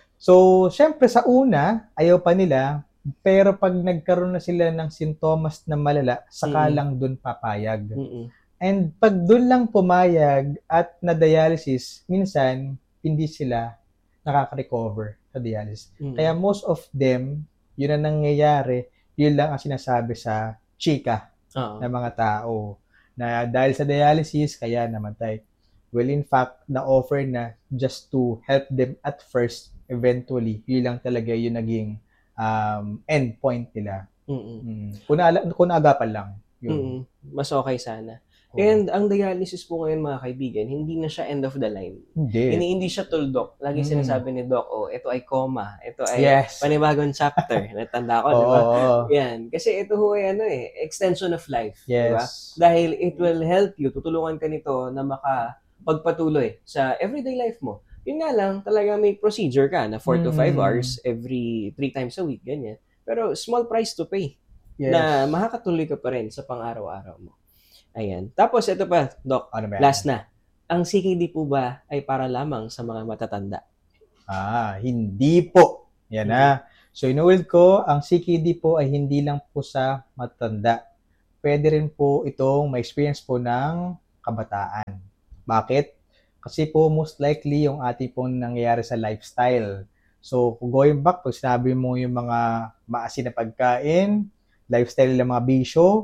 So, syempre sa una, ayaw pa nila, pero pag nagkaroon na sila ng sintomas na malala, saka mm-mm. lang doon papayag. Mm-mm. And pag doon lang pumayag at na-dialysis, minsan hindi sila nakaka-recover sa dialysis. Mm-mm. Kaya most of them, yun ang nangyayari, yun lang ang sinasabi sa chika uh-huh. ng mga tao na dahil sa dialysis, kaya namatay. Well, in fact, na-offer na just to help them at first, eventually, yun lang talaga yung naging um, end point nila. Mm. Kung, na, kung naagapan lang. Yun. Mas okay sana. Oh. And ang dialysis po ngayon, mga kaibigan, hindi na siya end of the line. Hindi. Hindi, hindi siya tuldok. Lagi mm. sinasabi ni Doc, oh, ito ay coma. Ito ay yes. panibagong chapter. Natanda ko, oh, di ba? Oh. Yan. Kasi ito ho ay ano eh, extension of life. Yes. Di ba? Dahil it will help you, tutulungan ka nito na maka pagpatuloy sa everyday life mo. Yun nga lang, talaga may procedure ka na four to five hours every three times a week, ganyan. Pero small price to pay yes. na makakatuloy ka pa rin sa pang-araw-araw mo. Ayan. Tapos ito pa, Doc, ano ba? Last na. Ang C K D po ba ay para lamang sa mga matatanda? Ah, hindi po. Yan na. So inuulit ko, ang C K D po ay hindi lang po sa matatanda. Pwede rin po itong ma-experience po ng kabataan. Bakit? Kasi po most likely yung ating pong nangyayari sa lifestyle. So going back, pag sinabi mo yung mga maasin na pagkain, lifestyle ng mga bisyo,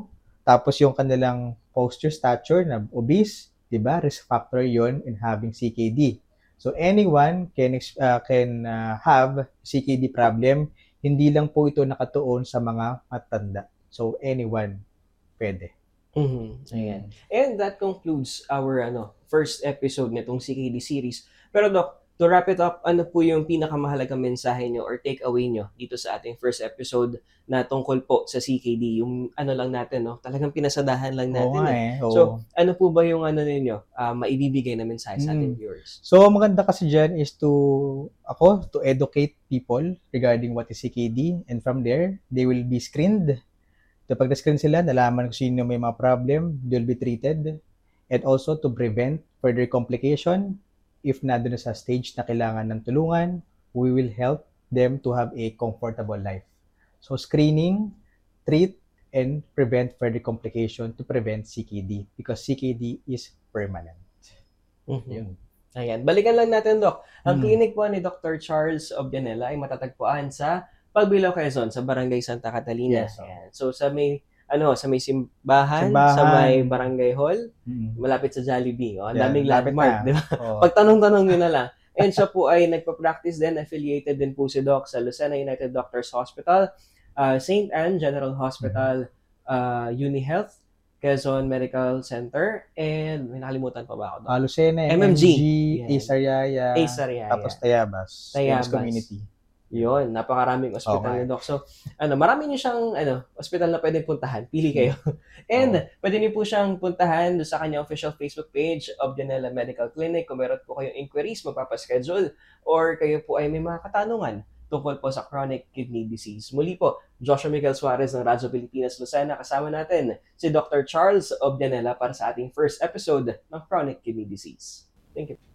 Tapos yung kanilang posture, stature na obese, 'di ba? Risk factor 'yon in having C K D. So anyone can uh, can uh, have C K D problem, hindi lang po ito nakatuon sa mga matanda. So anyone pwede. Mm-hmm. Ayan. And that concludes our ano first episode nitong C K D series. Pero Doc, to wrap it up, ano po yung pinakamahalagang mensahe nyo or takeaway nyo dito sa ating first episode na tungkol po sa C K D? Yung ano lang natin, no? Talagang pinasadahan lang natin. Oo, eh. eh. Oo. So, ano po ba yung ano ninyo, uh, maibibigay na mensahe sa ating viewers? So, maganda kasi dyan is to, ako, to educate people regarding what is C K D. And from there, they will be screened. So, pag na-screen sila, nalaman kung sino may mga problem, they will be treated. And also to prevent further complication. If na doon sa stage na kailangan ng tulungan, we will help them to have a comfortable life. So screening, treat, and prevent further complication to prevent C K D because C K D is permanent. Mm-hmm. Yun. Ayan. Balikan lang natin, Doc. Ang hmm. clinic po ni Doctor Charles Obdianela ay matatagpuan sa Pagbilao, Quezon, sa Barangay Santa Catalina. Yes, so. Ayan. So sa may ano, sa may simbahan, simbahan. Sa may barangay hall, mm-hmm. malapit sa Jollibee. Oh, ang yeah, daming landmark, di ba? Oh. Pagtanong-tanong nyo na lang. And siya po ay nagpa-practice din, affiliated din po si Doc sa Lucena United Doctors Hospital, uh, Saint Anne General Hospital, uh, UniHealth, Quezon Medical Center, and may nakalimutan pa ba ako? Uh, Lucena, M M G, Ace Ariaya, Ace Ariaya, tapos Tayabas, Tayabas Community. Yun, napakaraming ospital okay. ni Doc. So, ano, marami niyo siyang ano, ospital na pwedeng puntahan. Pili kayo. And oh. pwede niyo po siyang puntahan sa kanyang official Facebook page, Obdianela Medical Clinic. Kung meron po kayong inquiries, magpapaschedule, or kayo po ay may mga katanungan tungkol po sa chronic kidney disease. Muli po, Joshua Miguel Suarez ng Radyo Pilipinas Lucena. Kasama natin si Doctor Charles Obdianela para sa ating first episode ng chronic kidney disease. Thank you.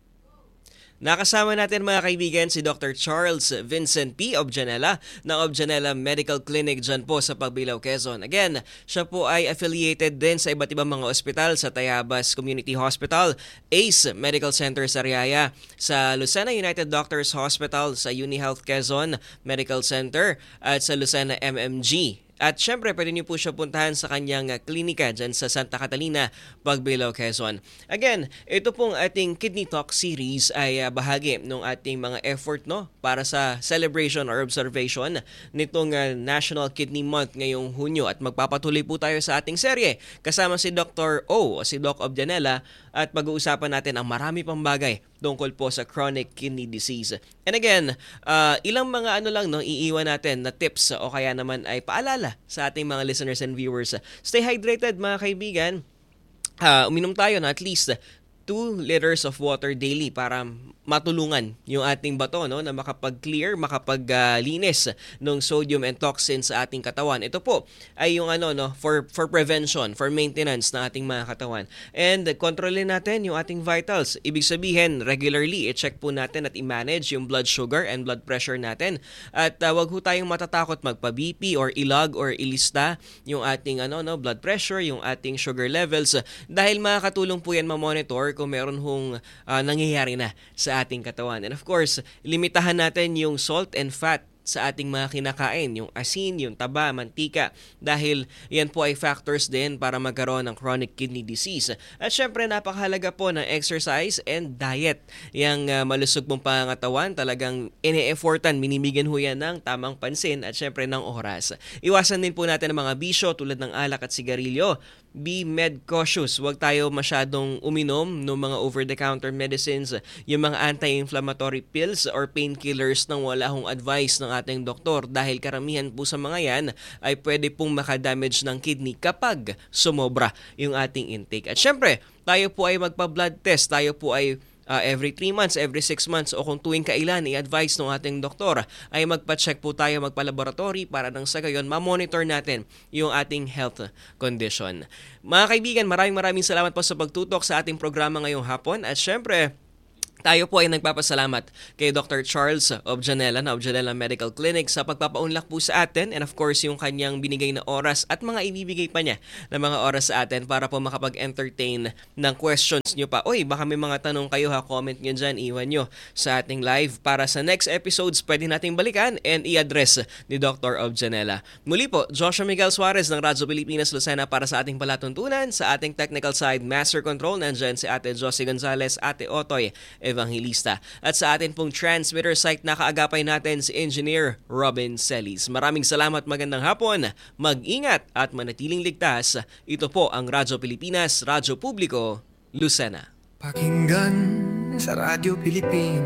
Nakasama natin mga kaibigan si Doctor Charles Vincent P. Obdianela ng Obdianela Medical Clinic dyan po sa Pagbilao, Quezon. Again, siya po ay affiliated din sa iba't ibang mga ospital sa Tayabas Community Hospital, Ace Medical Center sa Riaya, sa Lucena United Doctors Hospital, sa UniHealth Quezon Medical Center at sa Lucena M M G. At syempre, pwede niyo po siya puntahan sa kanyang klinika dyan sa Santa Catalina, Pagbilao, Quezon. Again, ito pong ating Kidney Talk series ay uh, bahagi ng ating mga effort no para sa celebration or observation nitong uh, National Kidney Month ngayong Hunyo. At magpapatuloy po tayo sa ating serye kasama si Doctor O, si Doc Obdianela, at pag-uusapan natin ang marami pang bagay tungkol po sa chronic kidney disease. And again, uh, ilang mga ano lang no, iiwan natin na tips o kaya naman ay paalala sa ating mga listeners and viewers. Stay hydrated mga kaibigan. Uh, uminom tayo na at least two liters of water daily para matulungan yung ating bato no na makapag-clear, makapag-linis uh, ng sodium and toxins sa ating katawan. Ito po ay yung ano no for for prevention, for maintenance ng ating mga katawan. And uh, kontrolin natin yung ating vitals. Ibig sabihin, regularly i-check po natin at i-manage yung blood sugar and blood pressure natin. At uh, wag ho tayong matatakot magpa-B P or ilog or ilista yung ating ano no blood pressure, yung ating sugar levels uh, dahil makakatulong po yan ma-monitor kung meron hong uh, nangyayari na sa ating katawan. And of course, limitahan natin yung salt and fat sa ating mga kinakain, yung asin, yung taba, mantika, dahil yan po ay factors din para magkaroon ng chronic kidney disease. At syempre, napakahalaga po ng exercise and diet. Yang uh, malusog mong pangangatawan, talagang ine-effortan, minimigyan ho yan ng tamang pansin at syempre ng oras. Iwasan din po natin ang mga bisyo tulad ng alak at sigarilyo. Be med cautious. Huwag tayo masyadong uminom ng mga over-the-counter medicines, yung mga anti-inflammatory pills or painkillers nang wala hong advice ng ating doktor dahil karamihan po sa mga yan ay pwede pong makadamage ng kidney kapag sumobra yung ating intake. At syempre, tayo po ay magpa-blood test. Tayo po ay Uh, every three months, every six months o kung tuwing kailan i-advise ng ating doktor ay magpa-check po tayo, magpa-laboratory para nang sa gayon ma-monitor natin yung ating health condition. Mga kaibigan, maraming maraming salamat po sa pagtutok sa ating programa ngayong hapon at syempre, Tayo po ay nagpapasalamat kay Doctor Charles Objanela na Objanela Medical Clinic sa pagpapaunlak po sa atin and of course yung kanyang binigay na oras at mga ibibigay pa niya na mga oras sa atin para po makapag-entertain ng questions nyo pa. Oy, baka may mga tanong kayo ha, comment nyo dyan, iwan nyo sa ating live para sa next episodes pwede nating balikan and i-address ni Doctor Objanela. Muli po, Joshua Miguel Suarez ng Radyo Pilipinas Lucena para sa ating palatuntunan. Sa ating technical side, Master Control, nandyan si Ate Josie Gonzalez, Ate Otoy Evangelista. At sa atin pong transmitter site nakaagapay natin si Engineer Robin Celis. Maraming salamat, magandang hapon, mag-ingat at manatiling ligtas. Ito po ang Radyo Pilipinas, Radyo Publiko, Lucena. Pakinggan sa Radyo Pilipinas.